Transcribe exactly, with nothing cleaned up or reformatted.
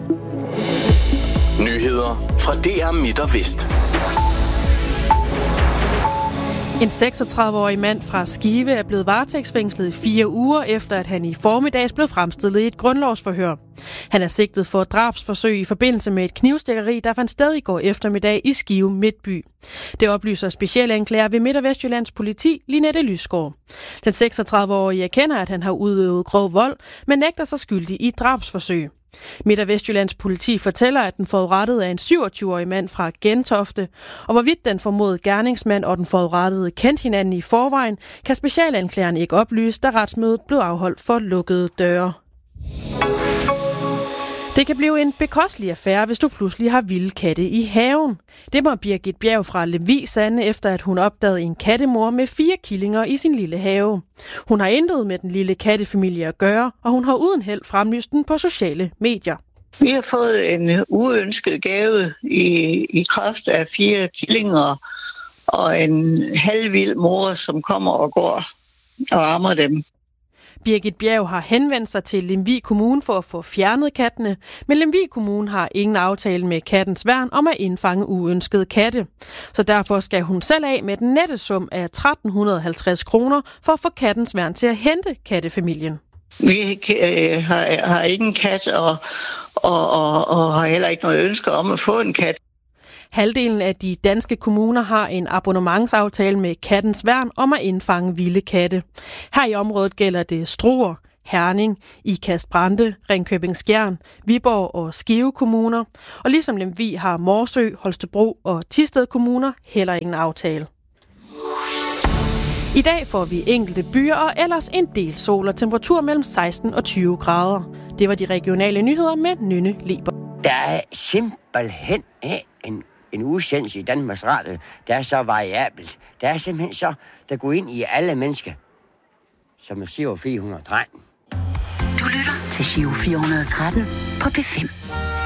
Nyheder fra D R Midt og Vest. En seksogtredive-årig mand fra Skive er blevet varetægtsfængslet i fire uger, efter at han i formiddags blev fremstillet i et grundlovsforhør. Han er sigtet for drabsforsøg i forbindelse med et knivstikkeri, der fandt sted i går eftermiddag i Skive Midtby. Det oplyser specialanklager ved Midt- og Vestjyllands politi, Linette Lysgaard. Den seksogtredive-årige erkender, at han har udøvet grov vold, men nægter sig skyldig i drabsforsøg. Midt- og Vestjyllands politi fortæller, at den forurettede er en syvogtyve-årig mand fra Gentofte, og hvorvidt den formodede gerningsmand og den forurettede kendte hinanden i forvejen, kan specialanklageren ikke oplyse, da retsmødet blev afholdt for lukkede døre. Det kan blive en bekostelig affære, hvis du pludselig har vilde katte i haven. Det må Birgit Bjerg fra Lemvig sande, efter at hun opdagede en kattemor med fire killinger i sin lille have. Hun har intet med den lille kattefamilie at gøre, og hun har uden held fremlyst den på sociale medier. Vi har fået en uønsket gave i, i kraft af fire killinger og en halvvild mor, som kommer og går og ammer dem. Birgit Bjerg har henvendt sig til Lemvig Kommune for at få fjernet kattene, men Lemvig Kommune har ingen aftale med Kattens Værn om at indfange uønskede katte. Så derfor skal hun selv af med den nette sum af tretten halvtreds kroner for at få Kattens Værn til at hente kattefamilien. Vi har, har ingen kat og, og, og, og har heller ikke noget ønske om at få en kat. Halvdelen af de danske kommuner har en abonnementsaftale med Kattens Værn om at indfange vilde katte. Her i området gælder det Struer, Herning, Ikast-Brande, Ringkøbing-Skjern, Viborg og Skive kommuner. Og ligesom Lemvig har Morsø, Holstebro og Thisted kommuner heller ingen aftale. I dag får vi enkelte byer og ellers en del sol og temperatur mellem seksten og tyve grader. Det var de regionale nyheder med Nynne Leber. Der er simpelthen en, en udsendelse i Danmarks Radio, der er så variabelt. Der er simpelthen så, der går ind i alle mennesker, som er Giro fire hundrede og tretten. Du lytter til Giro fire hundrede og tretten på P fem.